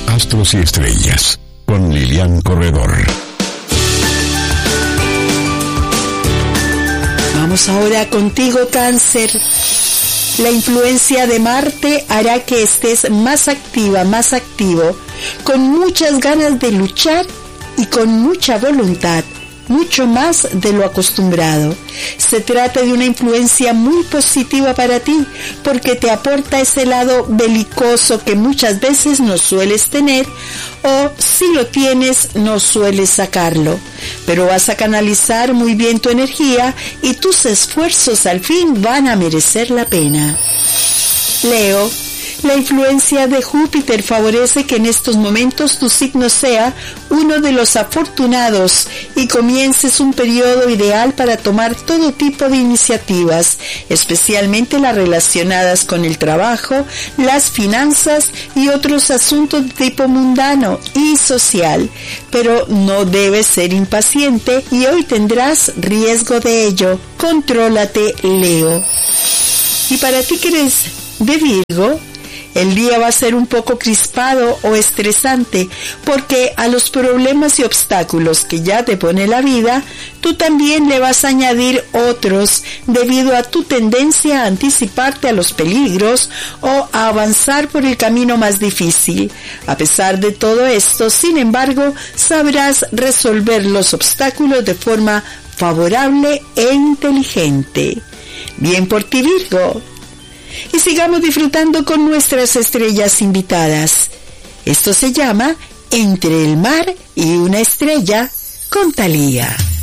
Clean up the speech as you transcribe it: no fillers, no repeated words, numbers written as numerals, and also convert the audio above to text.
Astros y Estrellas, con Lilian Corredor. Vamos ahora contigo, Cáncer. La influencia de Marte hará que estés más activa, más activo, con muchas ganas de luchar y con mucha voluntad, mucho más de lo acostumbrado. Se trata de una influencia muy positiva para ti, porque te aporta ese lado belicoso que muchas veces no sueles tener, o si lo tienes, no sueles sacarlo. Pero vas a canalizar muy bien tu energía y tus esfuerzos al fin van a merecer la pena. Leo. La influencia de Júpiter favorece que en estos momentos tu signo sea uno de los afortunados y comiences un periodo ideal para tomar todo tipo de iniciativas, especialmente las relacionadas con el trabajo, las finanzas y otros asuntos de tipo mundano y social. Pero no debes ser impaciente y hoy tendrás riesgo de ello. Contrólate, Leo. Y para ti que eres de Virgo, el día va a ser un poco crispado o estresante porque a los problemas y obstáculos que ya te pone la vida, tú también le vas a añadir otros debido a tu tendencia a anticiparte a los peligros o a avanzar por el camino más difícil. A pesar de todo esto, sin embargo, sabrás resolver los obstáculos de forma favorable e inteligente. Bien por ti, Virgo. Y sigamos disfrutando con nuestras estrellas invitadas. Esto se llama Entre el mar y una estrella, con Thalía.